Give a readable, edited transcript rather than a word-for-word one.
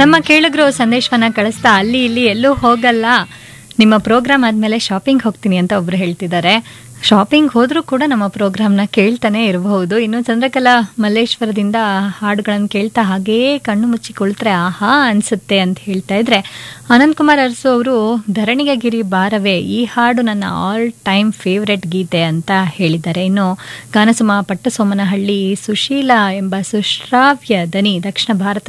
ನಮ್ಮ ಕೇಳಿದ್ರು ಸಂದೇಶವನ್ನ ಕಳಿಸ್ತಾ ಅಲ್ಲಿ ಇಲ್ಲಿ ಎಲ್ಲೂ ಹೋಗಲ್ಲ, ನಿಮ್ಮ ಪ್ರೋಗ್ರಾಮ್ ಆದ್ಮೇಲೆ ಶಾಪಿಂಗ್ ಹೋಗ್ತೀನಿ ಅಂತ ಒಬ್ರು ಹೇಳ್ತಿದ್ದಾರೆ. ಶಾಪಿಂಗ್ ಹೋದ್ರೂ ಕೂಡ ನಮ್ಮ ಪ್ರೋಗ್ರಾಮ್ನ ಕೇಳ್ತಾನೆ ಇರಬಹುದು. ಇನ್ನು ಚಂದ್ರಕಲಾ ಮಲ್ಲೇಶ್ವರದಿಂದ ಹಾಡುಗಳನ್ನು ಕೇಳ್ತಾ ಹಾಗೇ ಕಣ್ಣು ಮುಚ್ಚಿ ಕುಳಿತರೆ ಆಹಾ ಅನ್ಸುತ್ತೆ ಅಂತ ಹೇಳ್ತಾ ಇದ್ರೆ, ಅನಂತ್ ಕುಮಾರ್ ಅರಸು ಅವರು ಧರಣಿಗೆ ಗಿರಿ ಬಾರವೇ ಈ ಹಾಡು ನನ್ನ ಆಲ್ ಟೈಮ್ ಫೇವ್ರೆಟ್ ಗೀತೆ ಅಂತ ಹೇಳಿದ್ದಾರೆ. ಇನ್ನು ಗಾನಸುಮ ಪಟ್ಟಸೋಮನಹಳ್ಳಿ ಸುಶೀಲಾ ಎಂಬ ಸುಶ್ರಾವ್ಯ ದನಿ ದಕ್ಷಿಣ ಭಾರತ